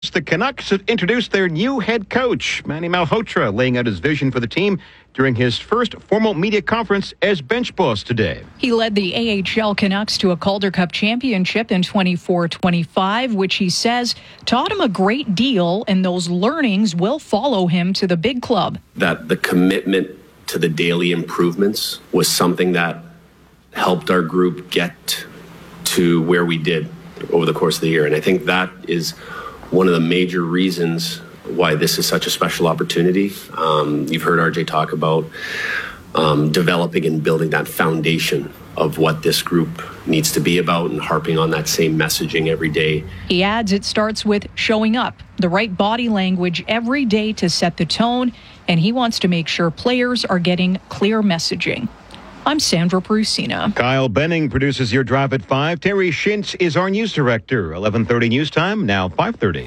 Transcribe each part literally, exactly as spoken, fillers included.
The Canucks have introduced their new head coach, Manny Malhotra, laying out his vision for the team during his first formal media conference as bench boss today. He led the A H L Canucks to a Calder Cup championship in twenty-four twenty-five, which he says taught him a great deal, and those learnings will follow him to the big club. That the commitment to the daily improvements was something that helped our group get to where we did over the course of the year. And I think that is one of the major reasons why this is such a special opportunity. Um, you've heard R J talk about um, developing and building that foundation of what this group needs to be about and harping on that same messaging every day. He adds it starts with showing up, the right body language every day to set the tone, and he wants to make sure players are getting clear messaging. I'm Sandra Perusina. Kyle Benning produces your Drive at five. Terry Shintz is our news director. eleven thirty news time, now five thirty.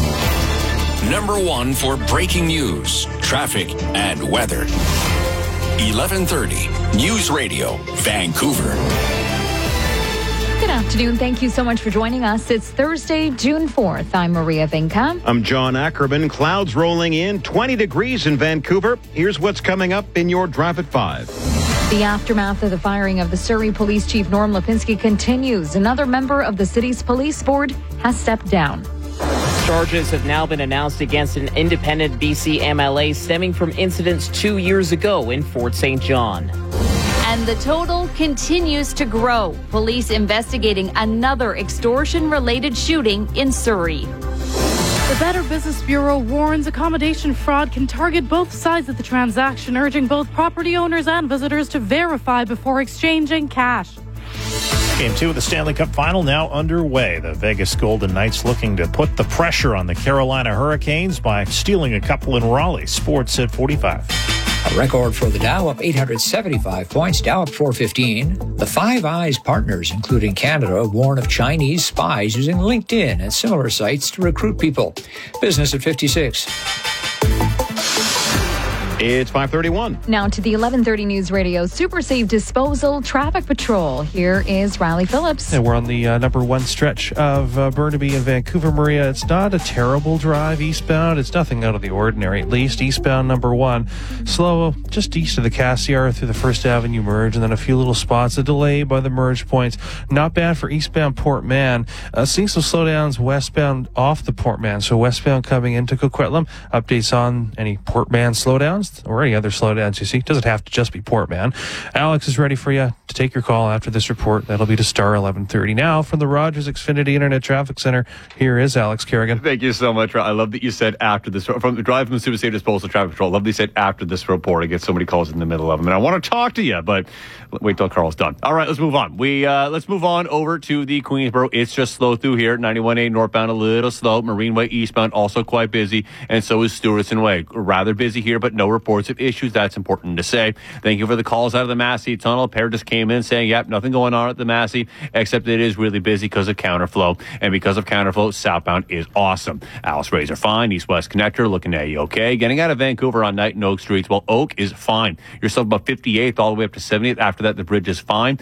Number one for breaking news, traffic, and weather. eleven thirty News Radio, Vancouver. Good afternoon. Thank you so much for joining us. It's Thursday, June fourth. I'm Maria Vinca. I'm John Ackerman. Clouds rolling in, twenty degrees in Vancouver. Here's what's coming up in your Drive at five. The aftermath of the firing of the Surrey Police Chief Norm Lipinski continues. Another member of the city's police board has stepped down. Charges have now been announced against an independent B C M L A stemming from incidents two years ago in Fort Saint John. And the total continues to grow. Police investigating another extortion-related shooting in Surrey. The Better Business Bureau warns accommodation fraud can target both sides of the transaction, urging both property owners and visitors to verify before exchanging cash. Game two of the Stanley Cup Final now underway. The Vegas Golden Knights looking to put the pressure on the Carolina Hurricanes by stealing a couple in Raleigh. Sports at forty-five. A record for the Dow, up eight hundred seventy-five points, Dow up four fifteen. The Five Eyes partners, including Canada, warn of Chinese spies using LinkedIn and similar sites to recruit people. Business at fifty-six. It's five thirty-one. Now to the eleven thirty News Radio Super Safe Disposal Traffic Patrol. Here is Riley Phillips. And we're on the uh, number one stretch of uh, Burnaby and Vancouver, Maria. It's not a terrible drive eastbound. It's nothing out of the ordinary, at least. Eastbound number one. Slow just east of the Cassiar through the First Avenue merge, and then a few little spots. A delay by the merge points. Not bad for eastbound Port Mann. Uh, seeing some slowdowns westbound off the Port Mann. So westbound coming into Coquitlam. Updates on any Port Mann slowdowns or any other slowdowns you see. Doesn't have to just be Port Mann. Alex is ready for you to take your call after this report. That'll be to Star eleven thirty. Now from the Rogers Xfinity Internet Traffic Center, here is Alex Kerrigan. Thank you so much. I love that you said after this, from the drive from the Super Safe Disposal Traffic Patrol. I love that you said after this report. I get so many calls in the middle of them, and I want to talk to you, but wait till Carl's done. All right, let's move on. We uh, let's move on over to the Queensboro. It's just slow through here. ninety-one A northbound a little slow. Marine Way eastbound also quite busy, and so is Stewartson Way. Rather busy here, but no reports of issues. That's important to say. Thank you for the calls out of the Massey Tunnel. Pair just came in saying, yep, nothing going on at the Massey, except it is really busy because of counterflow. And because of counterflow, southbound is awesome. Alice Rays are fine. East-West Connector looking at you okay. Getting out of Vancouver on Knight and Oak Streets, well, Oak is fine. You're still about fifty-eighth all the way up to seventieth. After that, the bridge is fine.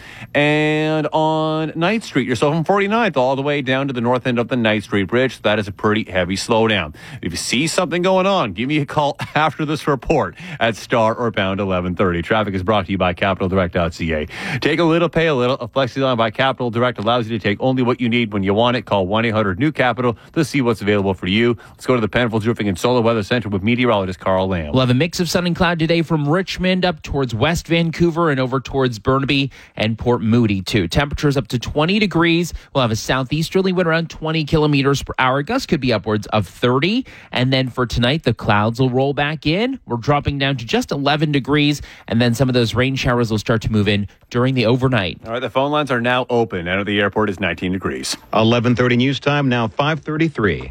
And on Knight Street, you're still from forty-ninth all the way down to the north end of the Knight Street Bridge. So that is a pretty heavy slowdown. If you see something going on, give me a call after this report at Star or pound eleven thirty. Traffic is brought to you by Capital Direct dot C A. Take a little, pay a little. A FlexiLine by Capital Direct allows you to take only what you need when you want it. Call one eight hundred new capital to see what's available for you. Let's go to the Penfolds Roofing and Solar Weather Center with meteorologist Carl Lamb. We'll have a mix of sun and cloud today from Richmond up towards West Vancouver and over towards Burnaby and Port Moody too. Temperatures up to twenty degrees. We'll have a southeasterly wind around twenty kilometers per hour. Gusts could be upwards of thirty. And then for tonight, the clouds will roll back in. We're dropping down to just eleven degrees, and then some of those rain showers will start to move in during the overnight. All right, the phone lines are now open. Out of the airport is nineteen degrees. eleven thirty news time, now five thirty-three.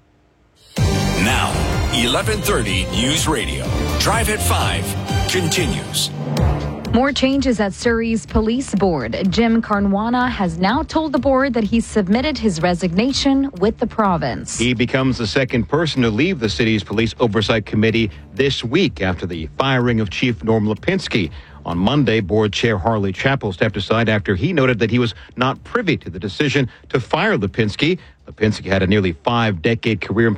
Now, eleven thirty News Radio. Drive at five continues. More changes at Surrey's police board. Jim Carnwana has now told the board that he's submitted his resignation with the province. He becomes the second person to leave the city's police oversight committee this week after the firing of Chief Norm Lipinski. On Monday, board chair Harley Chappell stepped aside after he noted that he was not privy to the decision to fire Lipinski. Lipinski had a nearly five-decade career in